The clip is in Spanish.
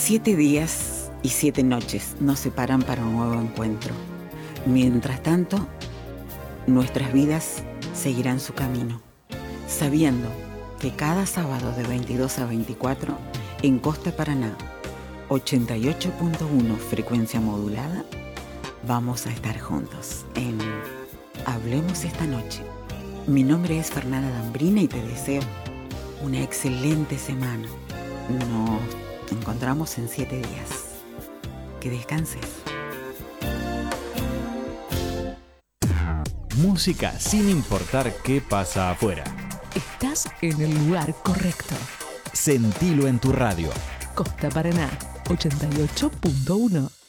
7 días y 7 noches nos separan para un nuevo encuentro. Mientras tanto, nuestras vidas seguirán su camino, sabiendo que cada sábado de 22 a 24 en Costa Paraná, 88.1 frecuencia modulada, vamos a estar juntos en Hablemos esta noche. Mi nombre es Fernanda Dambrina y te deseo una excelente semana. Nos encontramos en 7 días. Que descanses. Música sin importar qué pasa afuera. Estás en el lugar correcto. Sentilo en tu radio. Costa Paraná, 88.1.